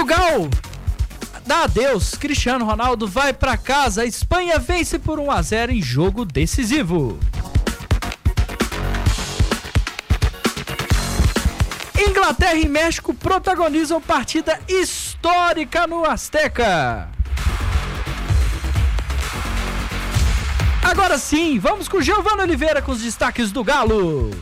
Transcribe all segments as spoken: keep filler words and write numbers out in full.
Portugal dá adeus, Cristiano Ronaldo vai pra casa, a Espanha vence por um a zero em jogo decisivo. Inglaterra e México protagonizam partida histórica no Azteca. Agora sim, vamos com Giovana Oliveira com os destaques do Galo.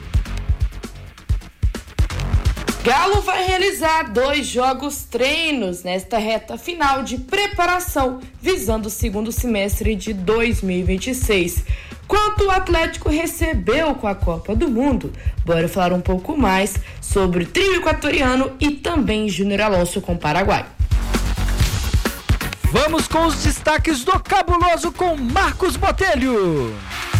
Galo vai realizar dois jogos treinos nesta reta final de preparação, visando o segundo semestre de dois mil e vinte e seis. Quanto o Atlético recebeu com a Copa do Mundo, bora falar um pouco mais sobre o trio equatoriano e também Júnior Alonso com o Paraguai. Vamos com os destaques do Cabuloso com Marcos Botelho.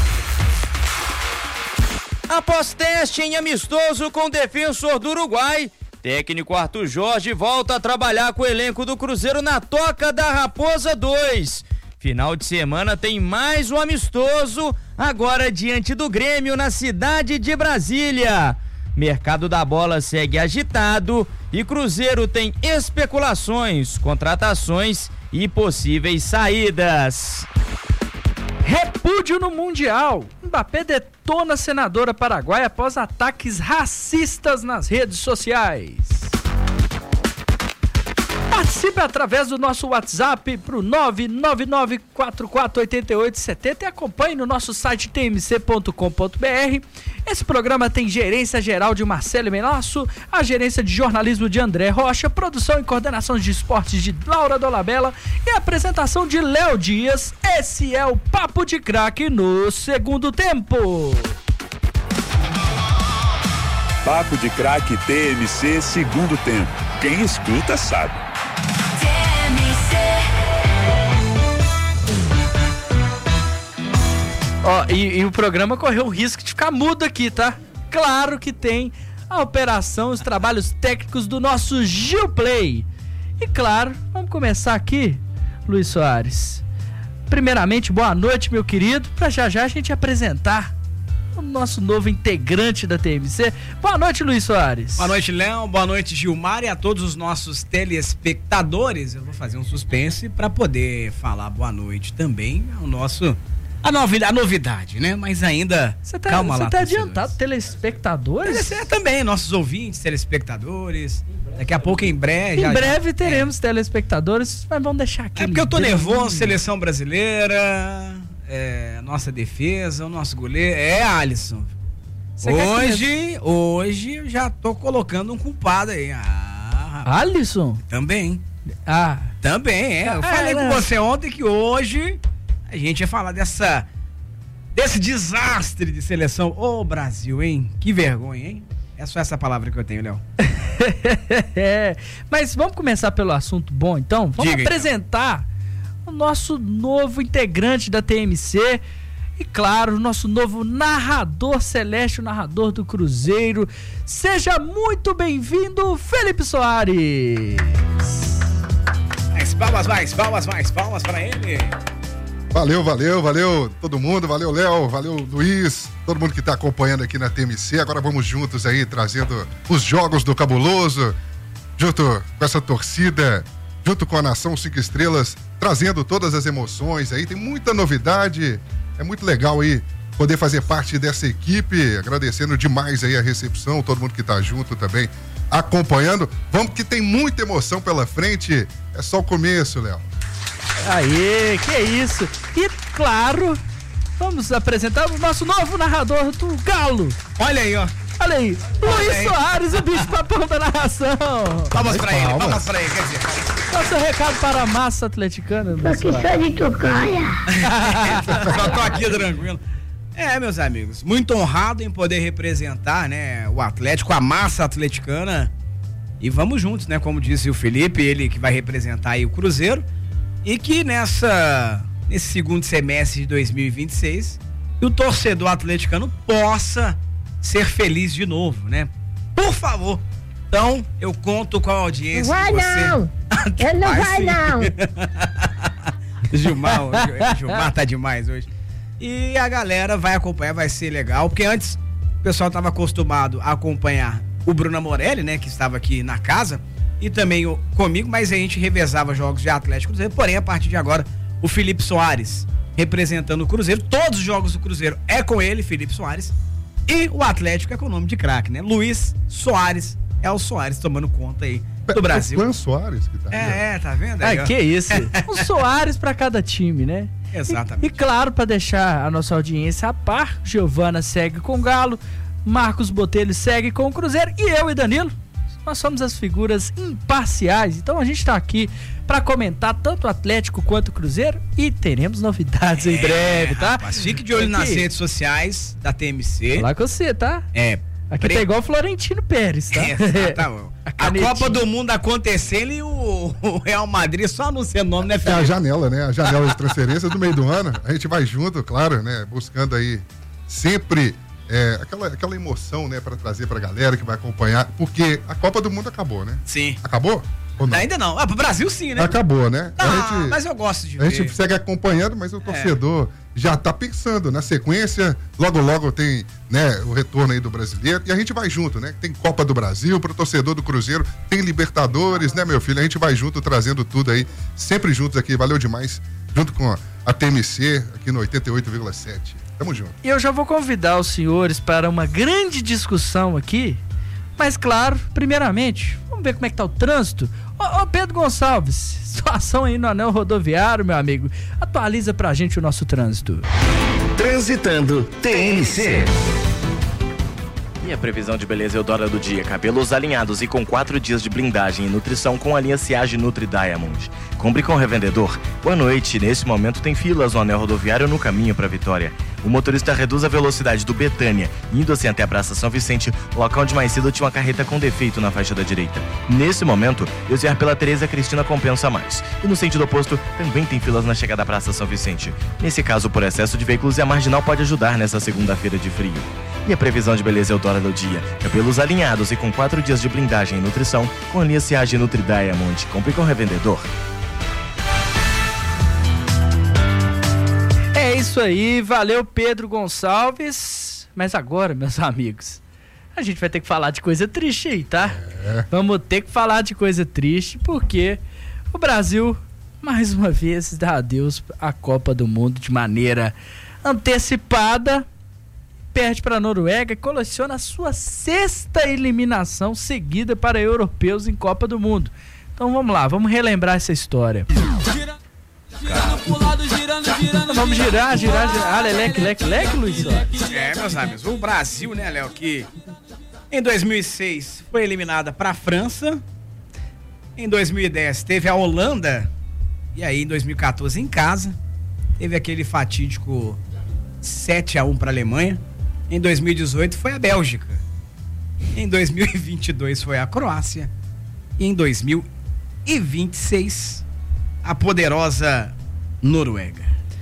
Após teste em amistoso com o defensor do Uruguai, técnico Arthur Jorge volta a trabalhar com o elenco do Cruzeiro na Toca da Raposa dois. Final de semana tem mais um amistoso, agora diante do Grêmio na cidade de Brasília. Mercado da bola segue agitado e Cruzeiro tem especulações, contratações e possíveis saídas. Repúdio no Mundial. Mbappé detona a senadora paraguaia após ataques racistas nas redes sociais. Participe através do nosso WhatsApp para o nove nove nove quatro quatro oito oito sete zero e acompanhe no nosso site t m c ponto com ponto b r. Esse programa tem gerência geral de Marcelo Menosso, a gerência de jornalismo de André Rocha, produção e coordenação de esportes de Laura Dolabella e apresentação de Léo Dias. Esse é o Papo de Craque no segundo tempo. Papo de Craque T M C segundo tempo. Quem escuta sabe. Ó, e, e o programa correu o risco de ficar mudo aqui, tá? Claro que tem a operação, os trabalhos técnicos do nosso Gil Play. E claro, vamos começar aqui, Luiz Soares. Primeiramente, boa noite, meu querido, pra já já a gente apresentar o nosso novo integrante da T M C. Boa noite, Luiz Soares. Boa noite, Léo. Boa noite, Gilmar, e a todos os nossos telespectadores. Eu vou fazer um suspense para poder falar boa noite também ao nosso... A novidade, a novidade, né? Mas ainda, Você tá, calma lá. Você tá adiantado, telespectadores? É, também, nossos ouvintes, telespectadores. Daqui a pouco, em breve... Em já, breve já, teremos é. telespectadores, mas vamos deixar aqui. É porque eu tô nervoso, seleção brasileira, é, nossa defesa, o nosso goleiro... É, Alisson. Você hoje, hoje eu já tô colocando um culpado aí. Ah, Alisson? Também. Ah. Também, é. Eu ah, falei é, com né? você ontem que hoje... A gente ia falar dessa, desse desastre de seleção. Ô, Brasil, hein? Que vergonha, hein? É só essa palavra que eu tenho, Léo. É, mas vamos começar pelo assunto bom, então? Vamos Diga, apresentar então. o nosso novo integrante da T M C e, claro, o nosso novo narrador celeste, o narrador do Cruzeiro. Seja muito bem-vindo, Felipe Soares. Mais palmas, mais palmas, mais palmas para ele. Valeu, valeu, valeu todo mundo, valeu Léo, valeu Luiz, todo mundo que tá acompanhando aqui na T M C. Agora vamos juntos aí, trazendo os jogos do Cabuloso, junto com essa torcida, junto com a Nação Cinco Estrelas, trazendo todas as emoções aí, tem muita novidade, é muito legal aí poder fazer parte dessa equipe, agradecendo demais aí a recepção, todo mundo que tá junto também, acompanhando. Vamos que tem muita emoção pela frente, é só o começo, Léo. Aê, que isso. E, claro, vamos apresentar o nosso novo narrador do Galo. Olha aí, ó. Olha aí, Olha Luiz aí. Soares, o bicho papão da narração. Palmas pra ele, palmas. palmas pra ele, quer dizer. Qual é o seu recado para a massa atleticana, Luiz Soares? de tocaia. Só tô aqui tranquilo. É, meus amigos, muito honrado em poder representar, né, o Atlético, a massa atleticana. E vamos juntos, né, como disse o Felipe, ele que vai representar aí o Cruzeiro. E que nessa, nesse segundo semestre de dois mil e vinte e seis, o torcedor atleticano possa ser feliz de novo, né? Por favor. Então, eu conto com a audiência Vai de você. não! Ele não vai sim. não! Gilmar, o Gilmar tá demais hoje. E a galera vai acompanhar, vai ser legal, porque antes o pessoal estava acostumado a acompanhar o Bruno Morelli, né, que estava aqui na casa, e também o, comigo, mas a gente revezava jogos de Atlético e Cruzeiro, porém a partir de agora o Felipe Soares representando o Cruzeiro, todos os jogos do Cruzeiro é com ele, Felipe Soares, e o Atlético é com o nome de craque, né? Luiz Soares, é o Soares tomando conta aí do Brasil. É o Clã Soares que tá aí. É, é, tá vendo? Ah, que isso. Um Soares pra cada time, né? Exatamente. E, e claro, pra deixar a nossa audiência a par, Giovana segue com o Galo, Marcos Botelho segue com o Cruzeiro e eu e Danilo, nós somos as figuras imparciais. Então a gente tá aqui pra comentar tanto o Atlético quanto o Cruzeiro e teremos novidades é, em breve, tá? Rapaz, fique de olho aqui nas redes sociais da T M C. Falar com você, tá? É. Aqui pre... tá igual o Florentino Pérez, tá? É, tá bom. A, a Copa do Mundo acontecendo e o, o Real Madrid só anunciando nome, né, Felipe? É a janela, né? A janela de transferência do meio do ano. A gente vai junto, claro, né? Buscando aí sempre é, aquela, aquela emoção, né? Pra trazer pra galera que vai acompanhar. Porque a Copa do Mundo acabou, né? Sim. Acabou? Ou não? Ainda não. Ah, pro Brasil sim, né? Acabou, né? Ah, a gente, mas eu gosto de a ver. A gente segue acompanhando, mas o torcedor é. já tá pensando na sequência. Logo, logo tem, né, o retorno aí do brasileiro. E a gente vai junto, né? Tem Copa do Brasil pro torcedor do Cruzeiro. Tem Libertadores, né, meu filho? A gente vai junto, trazendo tudo aí. Sempre juntos aqui. Valeu demais. Junto com a T M C, aqui no oitenta e oito vírgula sete. Tamo junto. E eu já vou convidar os senhores para uma grande discussão aqui. Mas, claro, primeiramente, vamos ver como é que tá o trânsito. Ô, ô Pedro Gonçalves, situação aí no anel rodoviário, meu amigo. Atualiza pra gente o nosso trânsito. Transitando T N C. E a previsão de beleza Eudora do dia, cabelos alinhados e com quatro dias de blindagem e nutrição com a linha Ciage Nutri Diamond. Compre com o revendedor. Boa noite, nesse momento tem filas no anel rodoviário no caminho para Vitória. O motorista reduz a velocidade do Betânia, indo assim até a Praça São Vicente, local onde mais cedo tinha uma carreta com defeito na faixa da direita. Nesse momento, desviar pela Tereza Cristina compensa mais. E no sentido oposto, também tem filas na chegada à Praça São Vicente. Nesse caso, por excesso de veículos, a marginal pode ajudar nessa segunda-feira de frio. E a previsão de beleza Eudora do dia, cabelos alinhados e com quatro dias de blindagem e nutrição, com a linha Ciage Nutri Diamond. Compre com o revendedor. É isso aí, valeu Pedro Gonçalves. Mas agora, meus amigos, a gente vai ter que falar de coisa triste aí, tá? É. Vamos ter que falar de coisa triste, porque o Brasil, mais uma vez, dá adeus à Copa do Mundo de maneira antecipada, perde para a Noruega e coleciona a sua sexta eliminação seguida para europeus em Copa do Mundo. Então vamos lá, vamos relembrar essa história. Girando pro lado, girando, girando, vamos girar, girar, girar. Ah, leque, leque, leque, Luiz. É, meus amigos, o Brasil, né, Léo, que em dois mil e seis foi eliminada pra França, em dois mil e dez teve a Holanda, e aí em dois mil e quatorze em casa, teve aquele fatídico sete a um pra Alemanha, em dois mil e dezoito foi a Bélgica, em dois mil e vinte e dois foi a Croácia, e em dois mil e vinte e seis a poderosa Noruega.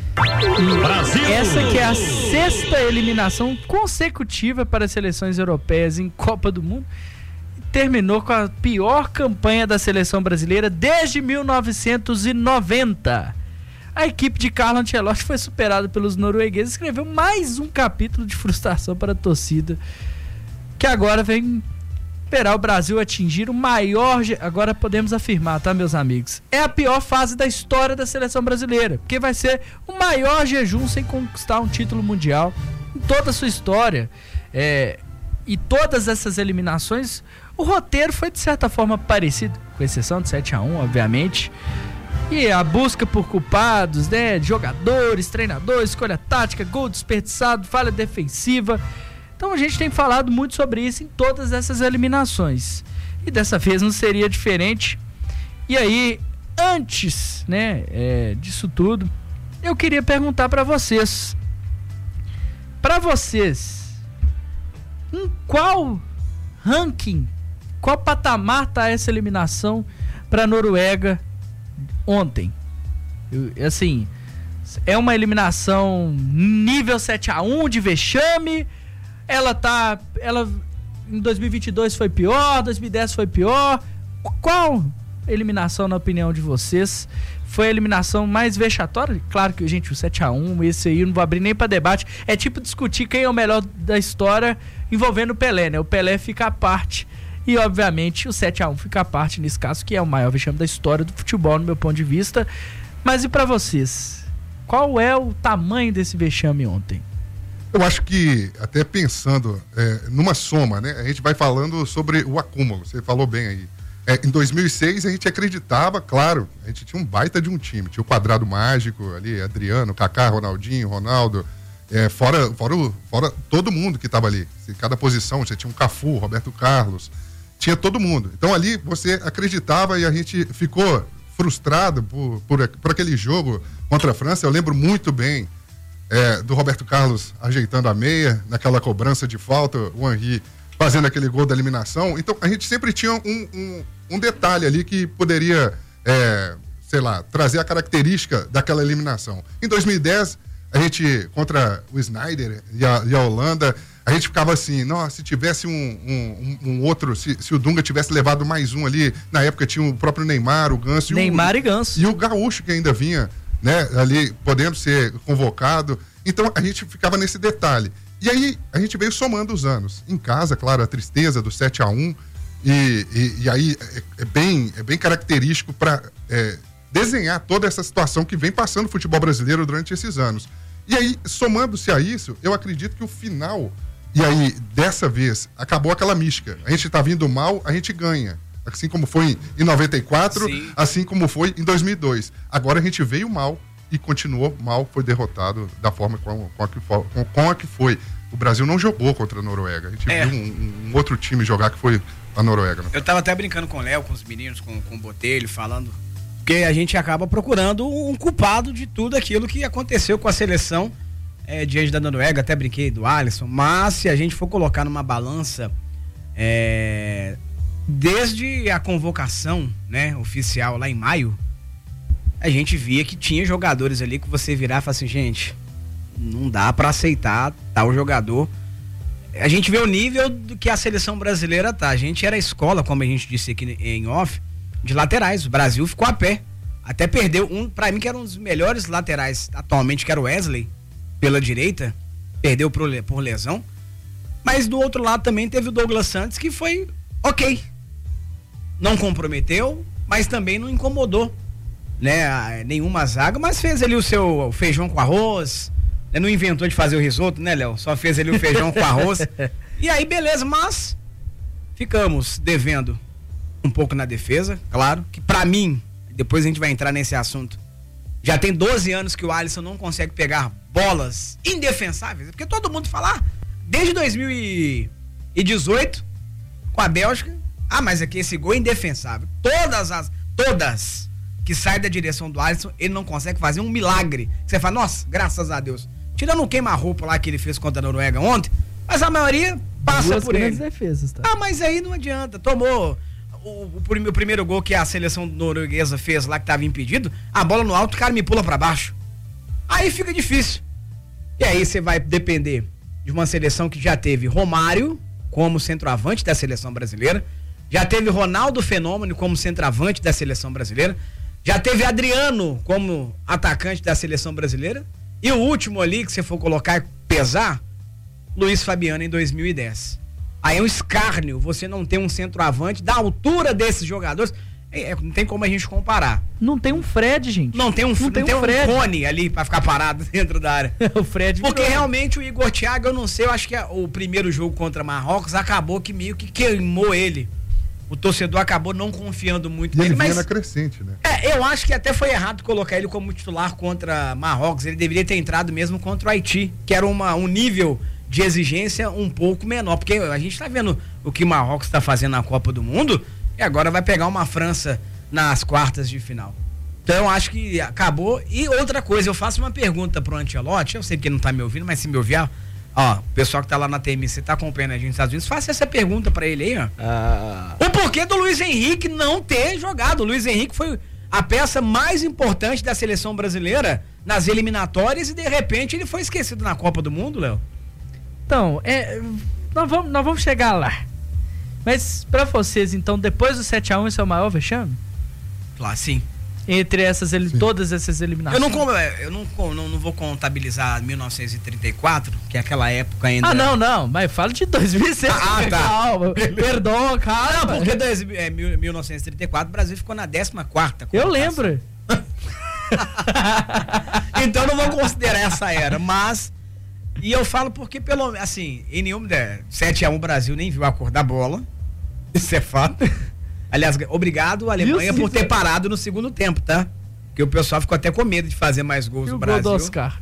Brasil! Essa que é a sexta eliminação consecutiva para as seleções europeias em Copa do Mundo. Terminou com a pior campanha da seleção brasileira desde mil novecentos e noventa. A equipe de Carlo Ancelotti foi superada pelos noruegueses e escreveu mais um capítulo de frustração para a torcida, que agora vem esperar o Brasil atingir o maior... Agora podemos afirmar, tá, meus amigos? É a pior fase da história da seleção brasileira, porque vai ser o maior jejum sem conquistar um título mundial em toda a sua história. É, e todas essas eliminações, o roteiro foi de certa forma parecido, com exceção de sete a um, obviamente. E a busca por culpados, né? Jogadores, treinadores, escolha tática, gol desperdiçado, falha defensiva. Então a gente tem falado muito sobre isso em todas essas eliminações. E dessa vez não seria diferente. E aí, antes, né, é, disso tudo, eu queria perguntar para vocês. Para vocês, em qual ranking, qual patamar tá essa eliminação para a Noruega ontem? Eu, assim, é uma eliminação nível sete a um de vexame? Ela tá, ela em dois mil e vinte e dois foi pior, dois mil e dez foi pior. Qual eliminação, na opinião de vocês, foi a eliminação mais vexatória? Claro que, gente, o sete a um, esse aí eu não vou abrir nem pra debate. É tipo discutir quem é o melhor da história envolvendo o Pelé, né? O Pelé fica à parte E, obviamente, o sete a um fica à parte nesse caso, que é o maior vexame da história do futebol, no meu ponto de vista. Mas e pra vocês? Qual é o tamanho desse vexame ontem? Eu acho que, até pensando é, numa soma, né? A gente vai falando sobre o acúmulo, você falou bem aí. É, em dois mil e seis a gente acreditava, claro, a gente tinha um baita de um time, tinha o quadrado mágico ali, Adriano, Kaká, Ronaldinho, Ronaldo, é, fora, fora, o, fora todo mundo que estava ali. Em cada posição você tinha um Cafu, Roberto Carlos, tinha todo mundo. Então ali você acreditava e a gente ficou frustrado por, por, por aquele jogo contra a França. Eu lembro muito bem é, do Roberto Carlos ajeitando a meia, naquela cobrança de falta, o Henry fazendo aquele gol da eliminação. Então a gente sempre tinha um, um, um detalhe ali que poderia, é, sei lá, trazer a característica daquela eliminação. Em dois mil e dez, a gente, contra o Snyder e a, e a Holanda, a gente ficava assim, nossa, se tivesse um, um, um outro, se, se o Dunga tivesse levado mais um ali, na época tinha o próprio Neymar, o Ganso. Neymar e, o, e Ganso. E o Gaúcho que ainda vinha, né, ali, podendo ser convocado. Então a gente ficava nesse detalhe. E aí a gente veio somando os anos. Em casa, claro, a tristeza do sete a um, e, e, e aí é, é, bem, é bem característico para é, desenhar toda essa situação que vem passando o futebol brasileiro durante esses anos. E aí, somando-se a isso, eu acredito que o final, e aí, dessa vez, acabou aquela mística. A gente tá vindo mal, a gente ganha. Assim como foi em noventa e quatro, sim, assim como foi em dois mil e dois. Agora a gente veio mal e continuou mal, foi derrotado da forma com, com, a, que, com, com a que foi. O Brasil não jogou contra a Noruega. A gente é. viu um, um outro time jogar que foi a Noruega. Né? Eu tava até brincando com o Léo, com os meninos, com, com o Botelho, falando que a gente acaba procurando um culpado de tudo aquilo que aconteceu com a seleção é, diante da Noruega. Até brinquei do Alisson, mas se a gente for colocar numa balança é, desde a convocação, né, oficial lá em maio, a gente via que tinha jogadores ali que você virar e falar assim, gente, não dá pra aceitar tal jogador. A gente vê o nível do que a seleção brasileira tá. A gente era a escola, como a gente disse aqui em off, de laterais. O Brasil ficou a pé. Até perdeu um, pra mim, que era um dos melhores laterais atualmente, que era o Wesley, pela direita. Perdeu por, por lesão. Mas do outro lado também teve o Douglas Santos, que foi ok. Não comprometeu, mas também não incomodou, né, nenhuma zaga, mas fez ali o seu feijão com arroz, né, não inventou de fazer o risoto, né, Léo? Só fez ali o feijão com arroz. E aí, beleza, mas ficamos devendo um pouco na defesa, claro, que pra mim, depois a gente vai entrar nesse assunto, já tem doze anos que o Alisson não consegue pegar bolas indefensáveis, porque todo mundo fala, ah, desde dois mil e dezoito, com a Bélgica, ah, mas aqui esse gol é indefensável. Todas as, todas que saem da direção do Alisson, ele não consegue fazer um milagre. Você fala, nossa, graças a Deus. Tirando o queima-roupa lá que ele fez contra a Noruega ontem, mas a maioria passa Duas por ele. Defesas, tá? Ah, mas aí não adianta. Tomou o, o, o primeiro gol que a seleção norueguesa fez lá, que tava impedido, a bola no alto, o cara me pula pra baixo. Aí fica difícil. E aí você vai depender de uma seleção que já teve Romário como centroavante da seleção brasileira, já teve Ronaldo Fenômeno como centroavante da seleção brasileira, já teve Adriano como atacante da seleção brasileira, e o último ali que você for colocar e pesar, Luiz Fabiano em dois mil e dez. Aí é um escárnio você não ter um centroavante da altura desses jogadores. É, não tem como a gente comparar. Não tem um Fred, gente. Não tem um, não não tem tem um, um Fred. Cone ali pra ficar parado dentro da área. O Fred. Porque virou. realmente o Igor Thiago, eu não sei, eu acho que a, o primeiro jogo contra Marrocos acabou que meio que queimou ele. O torcedor acabou não confiando muito e nele. Ele vinha mas na crescente, né? É, eu acho que até foi errado colocar ele como titular contra Marrocos. Ele deveria ter entrado mesmo contra o Haiti, que era uma, um nível de exigência um pouco menor. Porque a gente tá vendo o que Marrocos tá fazendo na Copa do Mundo e agora vai pegar uma França nas quartas de final. Então eu acho que acabou. E outra coisa, eu faço uma pergunta pro Ancelotti, eu sei que ele não tá me ouvindo, mas se me ouvir, ó, o pessoal que tá lá na T M C tá acompanhando a gente nos Estados Unidos, faça essa pergunta pra ele aí, ó. Ah. O porquê do Luiz Henrique não ter jogado. O Luiz Henrique foi a peça mais importante da seleção brasileira nas eliminatórias e de repente ele foi esquecido na Copa do Mundo, Léo. Então, é, nós, vamos, nós vamos chegar lá. Mas pra vocês, então, depois do sete a um, esse é o maior vexame? Claro, sim. entre essas, todas essas eliminações. Eu, não, eu não, não, não vou contabilizar mil novecentos e trinta e quatro, que é aquela época ainda... Ah, não, não, mas fala de dois mil e seis. Ah, tá. Calma, perdão, calma. Não, porque dois, é, mil novecentos e trinta e quatro o Brasil ficou na décima quarta Eu lembro. Então não vou considerar essa era, mas... E eu falo porque, pelo assim, em nenhum... sete a um o Brasil nem viu a cor da bola. Isso é fato. Aliás, obrigado, Alemanha, por ter parado no segundo tempo, tá? Porque o pessoal ficou até com medo de fazer mais gols no Brasil. Gol do Oscar.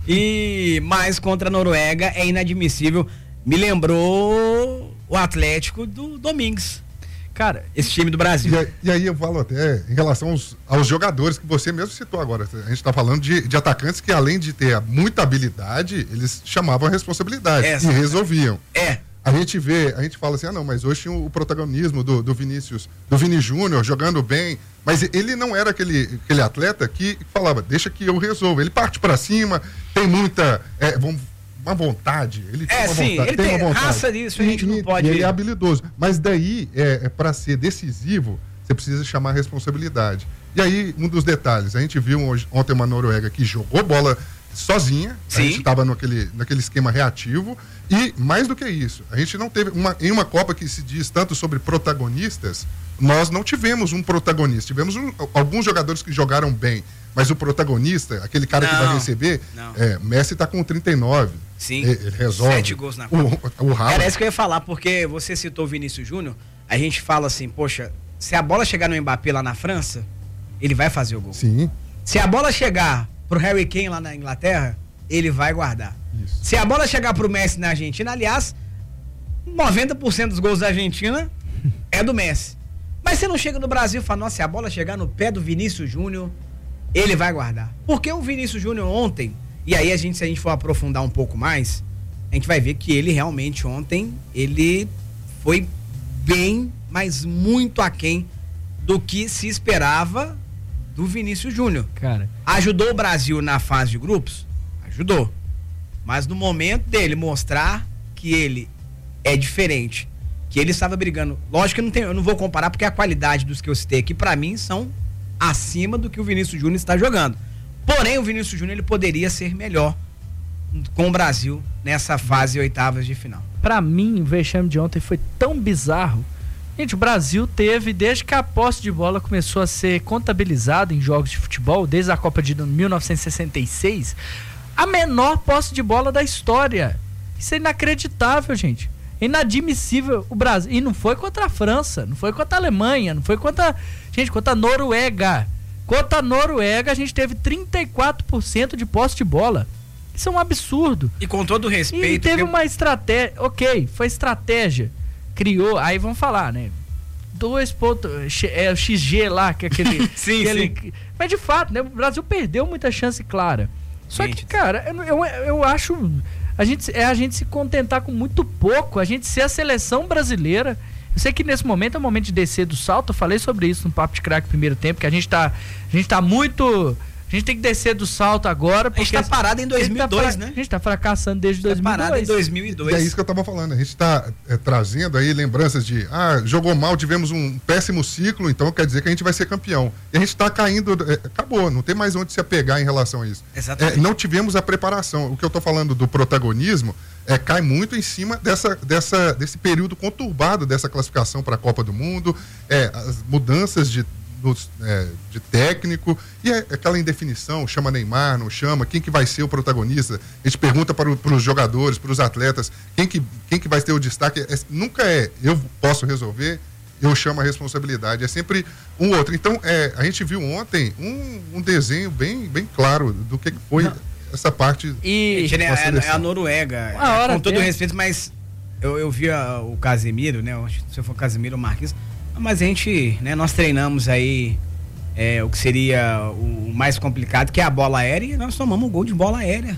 E mais contra a Noruega é inadmissível. Me lembrou o Atlético do Domingues. Cara, esse time do Brasil. E, e aí eu falo até em relação aos, aos jogadores que você mesmo citou agora. A gente tá falando de, de atacantes que, além de ter muita habilidade, eles chamavam a responsabilidade é, e resolviam. É. A gente vê, a gente fala assim, ah não, mas hoje tinha o protagonismo do, do Vinícius, do Vini Júnior jogando bem, mas ele não era aquele, aquele atleta que falava, deixa que eu resolvo. Ele parte pra cima, tem muita, é, vamos, uma vontade. Ele tem é, uma sim, vontade, ele tem, tem uma vontade. raça disso, a gente e, não pode... E ele é habilidoso, mas daí, é, é para ser decisivo, você precisa chamar a responsabilidade. E aí, um dos detalhes, a gente viu hoje, ontem uma Noruega que jogou bola sozinha, sim. A gente estava naquele, naquele esquema reativo. E, mais do que isso, a gente não teve, uma, em uma Copa que se diz tanto sobre protagonistas, nós não tivemos um protagonista. Tivemos um, alguns jogadores que jogaram bem, mas o protagonista, aquele cara não, que vai receber, é, Messi está com trinta e nove. Sim, ele, ele resolve. Sete gols na Copa. O, o Haaland... Era isso que eu ia falar, porque você citou o Vinícius Júnior, a gente fala assim, poxa, se a bola chegar no Mbappé lá na França, ele vai fazer o gol. Sim. Se a bola chegar pro Harry Kane lá na Inglaterra, ele vai guardar. Isso. Se a bola chegar pro Messi na Argentina, aliás, noventa por cento dos gols da Argentina é do Messi. Mas você não chega no Brasil e fala, nossa, se a bola chegar no pé do Vinícius Júnior, ele vai guardar. Porque o Vinícius Júnior ontem, e aí a gente, se a gente for aprofundar um pouco mais, a gente vai ver que ele realmente ontem, ele foi bem, mas muito aquém do que se esperava do Vinícius Júnior. Cara, ajudou o Brasil na fase de grupos? Ajudou. Mas no momento dele mostrar que ele é diferente, que ele estava brigando, lógico que eu não, tenho, eu não vou comparar porque a qualidade dos que eu citei aqui, pra mim, são acima do que o Vinícius Júnior está jogando. Porém, o Vinícius Júnior ele poderia ser melhor com o Brasil nessa fase oitavas de final. Pra mim, o vexame de ontem foi tão bizarro. Gente, o Brasil teve, desde que a posse de bola começou a ser contabilizada em jogos de futebol, desde a Copa de mil novecentos e sessenta e seis, a menor posse de bola da história. Isso é inacreditável, gente. É inadmissível o Brasil. E não foi contra a França, não foi contra a Alemanha, não foi contra, gente, contra a Noruega. Contra a Noruega, a gente teve trinta e quatro por cento de posse de bola. Isso é um absurdo. E com todo respeito... E teve que... uma estratégia, ok, foi estratégia. Criou, aí vamos falar, né? Dois pontos, é o X G lá, que é aquele... sim, aquele, sim. Mas de fato, né? O Brasil perdeu muita chance clara. Só gente, que, cara, eu, eu, eu acho... A gente, é a gente se contentar com muito pouco, a gente ser a seleção brasileira. Eu sei que nesse momento é o momento de descer do salto, eu falei sobre isso no Papo de Craque primeiro tempo, que a gente tá, a gente tá muito... A gente tem que descer do salto agora. Porque a gente tá parado em dois mil e dois, tá, né? A gente tá fracassando desde dois mil e dois. Tá parado em dois mil e dois. E é isso que eu tava falando. A gente tá é, trazendo aí lembranças de, ah, jogou mal, tivemos um péssimo ciclo, então quer dizer que a gente vai ser campeão. E a gente tá caindo, é, acabou, não tem mais onde se apegar em relação a isso. Exatamente. É, não tivemos a preparação. O que eu tô falando do protagonismo é, cai muito em cima dessa, dessa, desse período conturbado dessa classificação para a Copa do Mundo, é, as mudanças de Dos, é, de técnico, e é aquela indefinição, chama Neymar, não chama, quem que vai ser o protagonista? A gente pergunta para os jogadores, para os atletas, quem que, quem que vai ter o destaque? É, nunca é, eu posso resolver, eu chamo a responsabilidade, é sempre um outro. Então, é, a gente viu ontem um, um desenho bem, bem claro do que foi não. essa parte. E é, é, é a Noruega, é, com todo respeito, mas eu, eu vi a, o Casemiro, né? Se eu for Casemiro ou Marquinhos, mas a gente, né, nós treinamos aí é, o que seria o mais complicado, que é a bola aérea, e nós tomamos um gol de bola aérea.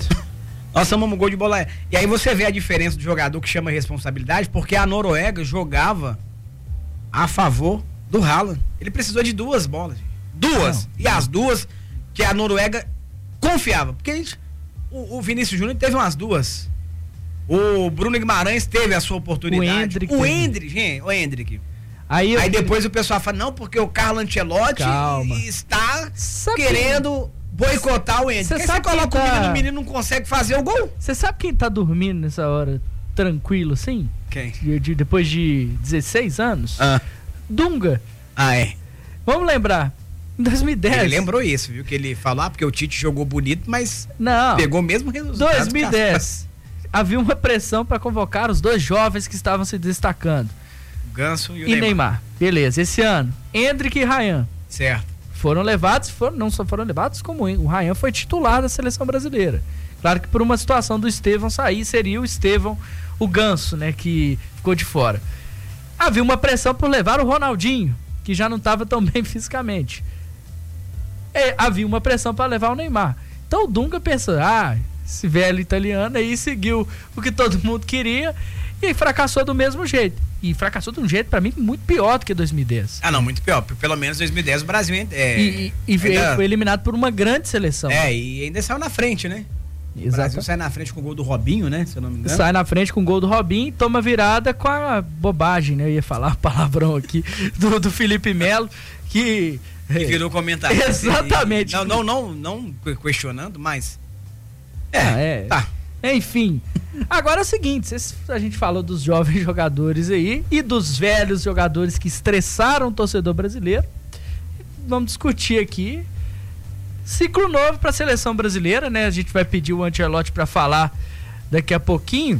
Nós tomamos um gol de bola aérea. E aí você vê a diferença do jogador que chama responsabilidade, porque a Noruega jogava a favor do Haaland. Ele precisou de duas bolas. Duas. Não, e as duas que a Noruega confiava. Porque a gente, o, o Vinícius Júnior teve umas duas. O Bruno Guimarães teve a sua oportunidade. O Endrick. O Endrick, gente, o Endrick. Aí, Aí depois o pessoal fala, não, porque o Carlo Ancelotti Calma. está sabe querendo quem... boicotar o Hendrick. Você sabe você coloca tá... o menino, o menino não consegue fazer o gol? Você sabe quem tá dormindo nessa hora tranquilo assim? Quem? De, de, depois de dezesseis anos? Ah. Dunga. Ah, é? Vamos lembrar. Em dois mil e dez. Ele lembrou isso, viu? Que ele falou, ah, porque o Tite jogou bonito, mas não. Pegou mesmo resultado. dois mil e dez. Havia uma pressão para convocar os dois jovens que estavam se destacando. O Ganso e o e Neymar. Neymar. Beleza. Esse ano, Hendrick e Ryan. Certo. Foram levados, foram, não só foram levados, como o Ryan foi titular da seleção brasileira. Claro que por uma situação do Estevão sair, seria o Estevão, o Ganso, né, que ficou de fora. Havia uma pressão por levar o Ronaldinho, que já não estava tão bem fisicamente. E havia uma pressão para levar o Neymar. Então o Dunga pensou, ah, esse velho italiano aí seguiu o que todo mundo queria e fracassou do mesmo jeito. E fracassou de um jeito, pra mim, muito pior do que dois mil e dez. Ah, não, muito pior. Pelo menos em dois mil e dez o Brasil é, e, e, e ainda... foi eliminado por uma grande seleção. É, e ainda saiu na frente, né? Exato. O Brasil sai na frente com o gol do Robinho, né? Se eu não me engano. Sai na frente com o gol do Robinho e toma virada com a bobagem, né? Eu ia falar um palavrão aqui do, do Felipe Melo, que... Que virou comentário. Exatamente. E, não, não, não, não questionando, mas... É, ah, é. Tá. Enfim. Agora é o seguinte, a gente falou dos jovens jogadores aí e dos velhos jogadores que estressaram o torcedor brasileiro. Vamos discutir aqui ciclo novo para a seleção brasileira, né? A gente vai pedir o Ancelotti para falar daqui a pouquinho.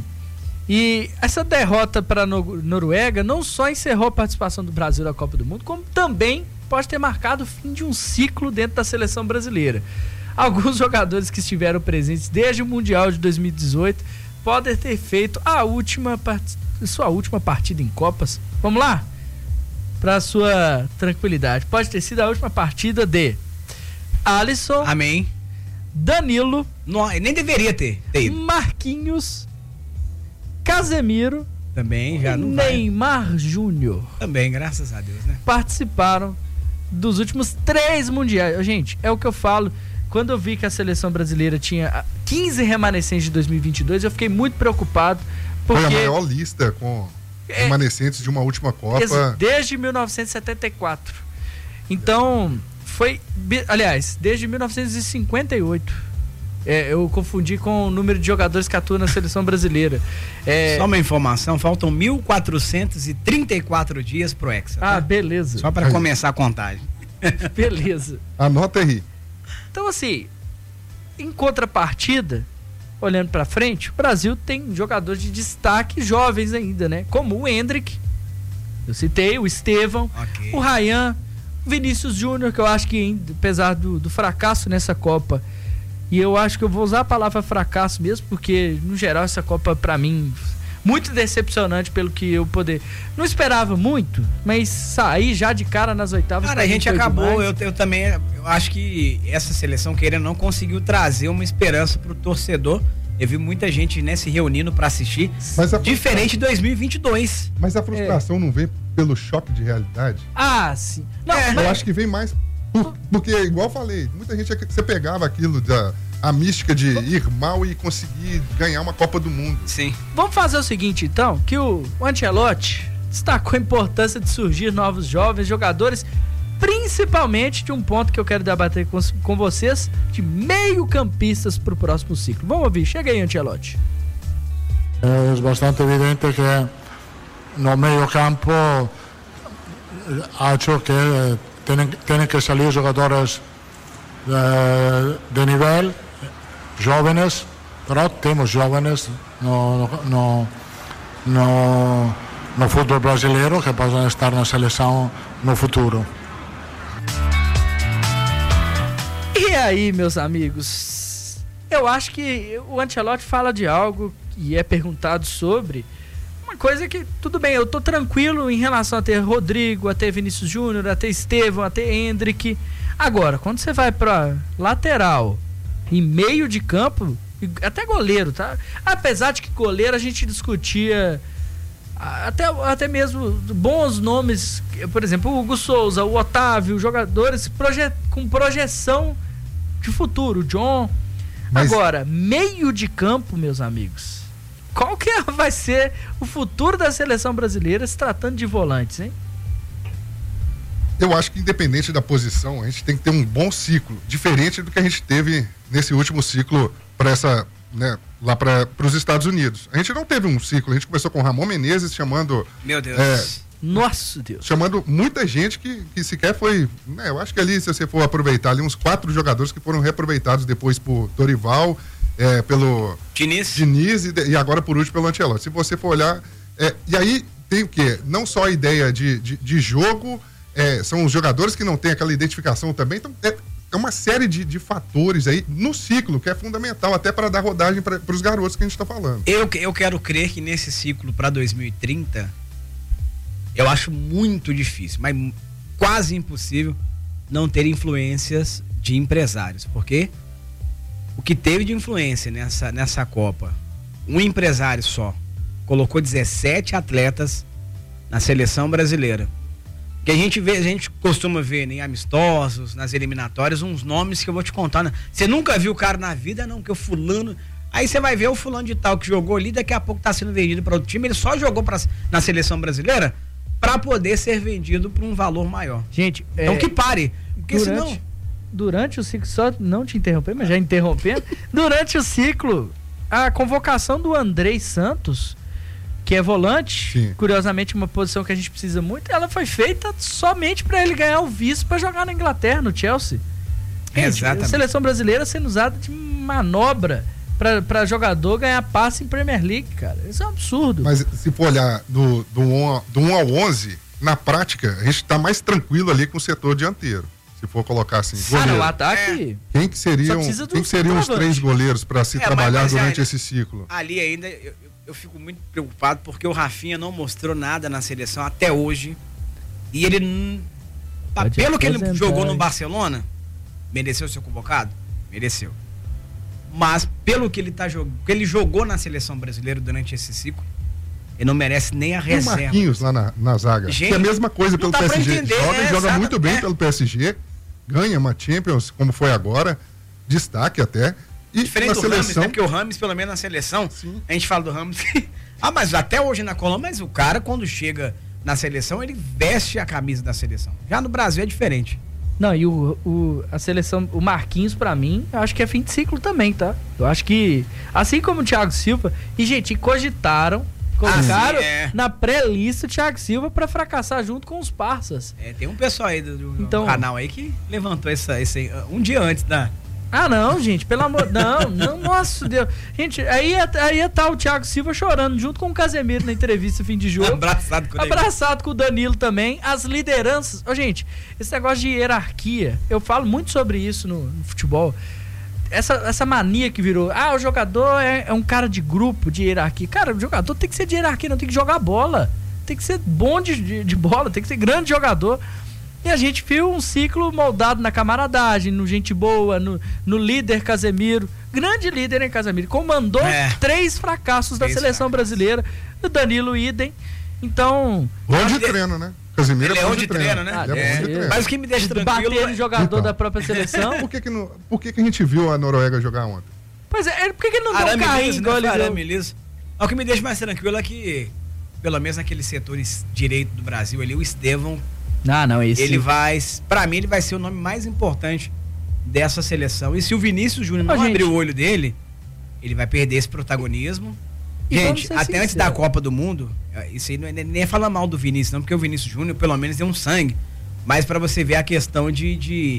E essa derrota para a Noruega não só encerrou a participação do Brasil na Copa do Mundo, como também pode ter marcado o fim de um ciclo dentro da seleção brasileira. Alguns jogadores que estiveram presentes desde o Mundial de dois mil e dezoito podem ter feito a última part... sua última partida em Copas. Vamos lá? Para sua tranquilidade. Pode ter sido a última partida de Alisson. Amém. Danilo. Não, nem deveria ter, ter ido. Marquinhos. Casemiro. Também, já não Neymar vai. Júnior. Também, graças a Deus, né? Participaram dos últimos três mundiais. Gente, é o que eu falo. Quando eu vi que a seleção brasileira tinha quinze remanescentes de dois mil e vinte e dois, eu fiquei muito preocupado. Porque foi a maior lista com é, remanescentes de uma última Copa. Desde mil novecentos e setenta e quatro. Então, foi... Aliás, desde mil novecentos e cinquenta e oito. É, eu confundi com o número de jogadores que atuam na seleção brasileira. É... Só uma informação, faltam mil quatrocentos e trinta e quatro dias pro Hexa. Ah, tá? Beleza. Só para começar a contagem. Beleza. Anota aí. Então, assim, em contrapartida, olhando pra frente, o Brasil tem jogadores de destaque jovens ainda, né? Como o Hendrick, eu citei, o Estevão, okay. O Ryan, o Vinícius Júnior, que eu acho que, apesar do, do fracasso nessa Copa, e eu acho que eu vou usar a palavra fracasso mesmo, porque, no geral, essa Copa, pra mim, muito decepcionante pelo que eu poder... Não esperava muito, mas sair já de cara nas oitavas... Cara, a gente acabou, eu, eu também eu acho que essa seleção, querendo não, conseguiu trazer uma esperança pro torcedor. Eu vi muita gente, né, se reunindo pra assistir, mas a diferente de dois mil e vinte e dois. Mas a frustração é. não vem pelo choque de realidade? Ah, sim. Não, é, eu mas... acho que vem mais... Por, porque, igual eu falei, muita gente, você pegava aquilo da... a mística de ir mal e conseguir ganhar uma Copa do Mundo. Sim. Vamos fazer o seguinte, então, que o Ancelotti destacou a importância de surgir novos jovens jogadores, principalmente de um ponto que eu quero debater com, com vocês, de meio-campistas para o próximo ciclo. Vamos ouvir, chega aí, Ancelotti. É bastante evidente que no meio-campo acho que têm, têm que salir jogadores de, de nível, jóvenes, pero temos jóvenes no, no, no, no futebol brasileiro que podem estar na seleção no futuro. E aí, meus amigos, eu acho que o Ancelotti fala de algo e é perguntado sobre uma coisa que, tudo bem, eu tô tranquilo em relação a ter Rodrigo, a ter Vinícius Júnior, a ter Estevão, a ter Hendrick. Agora, quando você vai pra lateral e meio de campo, até goleiro, tá? Apesar de que goleiro a gente discutia até, até mesmo bons nomes, por exemplo, o Hugo Souza, o Otávio, jogadores proje- com projeção de futuro, o John. Mas... Agora, meio de campo, meus amigos, qual que vai ser o futuro da seleção brasileira se tratando de volantes, hein? eu acho que independente da posição, a gente tem que ter um bom ciclo, diferente do que a gente teve nesse último ciclo para essa, né, lá para os Estados Unidos. A gente não teve um ciclo, a gente começou com o Ramon Menezes chamando... Meu Deus. É, Nossa Deus. Chamando muita gente que, que sequer foi, né, eu acho que ali, se você for aproveitar ali, uns quatro jogadores que foram reaproveitados depois por Dorival, é, pelo Diniz, Diniz e, e agora por último pelo Ancelotti. Se você for olhar, é, e aí tem o quê? Não só a ideia de, de, de jogo, é, são os jogadores que não têm aquela identificação também, então é, é uma série de, de fatores aí no ciclo que é fundamental até para dar rodagem para os garotos que a gente está falando. Eu, eu quero crer que nesse ciclo para dois mil e trinta, eu acho muito difícil, mas quase impossível não ter influências de empresários, porque o que teve de influência nessa, nessa Copa, um empresário só colocou dezessete atletas na seleção brasileira. Que a gente vê, a gente costuma ver em amistosos, nas eliminatórias, uns nomes que eu vou te contar. Né? Você nunca viu o cara na vida, não, que o fulano. Aí você vai ver o fulano de tal que jogou ali, daqui a pouco tá sendo vendido para outro time, ele só jogou pra, na seleção brasileira para poder ser vendido por um valor maior. Gente, então é, que pare, porque durante, senão... Durante o ciclo, só não te interromper, mas já interrompendo, durante o ciclo, a convocação do Andrei Santos, que é volante, sim, curiosamente uma posição que a gente precisa muito, ela foi feita somente para ele ganhar o visto para jogar na Inglaterra, no Chelsea. Gente, exatamente. A seleção brasileira sendo usada de manobra para jogador ganhar passe em Premier League, cara. Isso é um absurdo. Mas se for olhar do, do, um, do um ao onze, na prática, a gente está mais tranquilo ali com o setor dianteiro. Se for colocar assim, cara, o ataque... É. Quem que seriam, quem que seriam os três goleiros para se é, trabalhar mas, mas durante ali, esse ciclo? Ali ainda, eu, eu fico muito preocupado porque o Rafinha não mostrou nada na seleção até hoje. E ele, Pode pelo que ele jogou no Barcelona, mereceu ser convocado? Mereceu. Mas pelo que ele, tá, que ele jogou na seleção brasileira durante esse ciclo, ele não merece nem a reserva. Tem o Marquinhos lá na, na zaga. Gente, que é a mesma coisa pelo P S G. Entender, joga e é, joga muito bem é. pelo P S G. Ganha uma Champions, como foi agora. Destaque até. E diferente na do seleção... Rames, né? Porque o Rames, pelo menos na seleção, sim, a gente fala do Rames. ah, mas até hoje na Colômbia, mas o cara, quando chega na seleção, ele veste a camisa da seleção. Já no Brasil é diferente. Não, e o, o, a seleção, o Marquinhos, pra mim, eu acho que é fim de ciclo também, tá? Eu acho que, assim como o Thiago Silva, e, gente, cogitaram, colocaram ah, é. na pré-lista o Thiago Silva pra fracassar junto com os parças. É, tem um pessoal aí do, do então, canal aí que levantou essa, esse um dia antes da... Ah, não, gente, pelo amor... Não, não, nossa Deus. Gente, aí ia, aí ia tá o Thiago Silva chorando junto com o Casemiro na entrevista fim de jogo. Abraçado com o Abraçado com o Danilo também. As lideranças... Ô, gente, esse negócio de hierarquia, eu falo muito sobre isso no, no futebol. Essa, essa mania que virou... Ah, o jogador é, é um cara de grupo, de hierarquia. Cara, o jogador tem que ser de hierarquia, não tem que jogar bola. Tem que ser bom de, de, de bola, tem que ser grande jogador. E a gente viu um ciclo moldado na camaradagem, no gente boa, no, no líder Casemiro. Grande líder, hein, Casemiro? Comandou é. três fracassos da três seleção fracassos. brasileira. O Danilo idem. Então... Bom de treino, né? Casemiro ele é bom de treino, treino né? Ah, é é. bom de treino. Mas o que me deixa tranquilo... Bater no jogador então, da própria seleção... Por que que, não, por que que a gente viu a Noruega jogar ontem? Pois é, por que que ele não deu um carrinho igual ele deu? Liso. O que me deixa mais tranquilo é que, pelo menos naqueles setores direito do Brasil ali, o Estevão... Ah, não, esse... Ele vai, pra mim, ele vai ser o nome mais importante dessa seleção. E se o Vinícius Júnior não oh, abrir o olho dele, ele vai perder esse protagonismo. E gente, até sincero. Antes da Copa do Mundo, isso aí não é nem é falar mal do Vinícius, não, porque o Vinícius Júnior, pelo menos, deu um sangue. Mas pra você ver a questão de, de,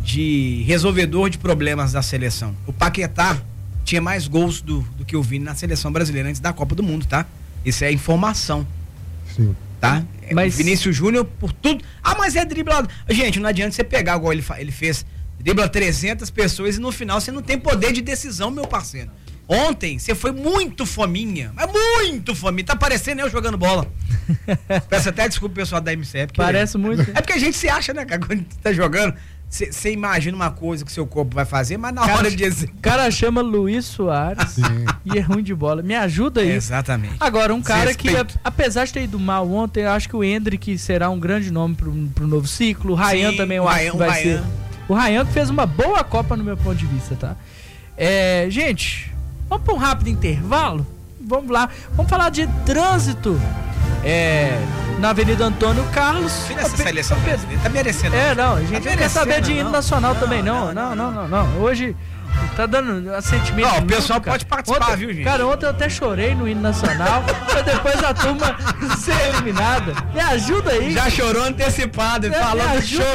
de resolvedor de problemas da seleção. O Paquetá tinha mais gols do, do que o Vini na seleção brasileira antes da Copa do Mundo, tá? Isso é informação. Sim. Tá? Mas... Vinícius Júnior por tudo. Ah, mas é driblado. Gente, não adianta você pegar igual ele, ele fez. Dribla trezentas pessoas e no final você não tem poder de decisão, meu parceiro. Ontem você foi muito fominha. Mas muito fominha. Tá parecendo eu jogando bola. Peço até desculpa, pessoal da M C. É Parece eu... muito. É porque a gente se acha, né, cara? Quando tá jogando, você imagina uma coisa que o seu corpo vai fazer, mas na cara, hora de... O cara chama Luiz Soares e é ruim de bola. Me ajuda aí. Exatamente. Agora, um cara que, apesar de ter ido mal ontem, eu acho que o Endrick será um grande nome pro, pro novo ciclo. O Ryan também, eu acho que vai Ryan. ser. O Ryan que fez uma boa Copa no meu ponto de vista, tá? É, gente, vamos para um rápido intervalo? Vamos lá. Vamos falar de trânsito. É, na Avenida Antônio Carlos. Filha dessa seleção brasileira, tá merecendo. É, não, a gente tá não quer saber de hino não. nacional não, também, não. não, Não, não, não, não. Hoje tá dando assentimento. Não, o pessoal nunca. pode participar, ontem, viu, gente? Cara, ontem eu até chorei no hino nacional, pra depois a turma ser eliminada. Me ajuda aí. Já chorou antecipado, É, falando me que ajuda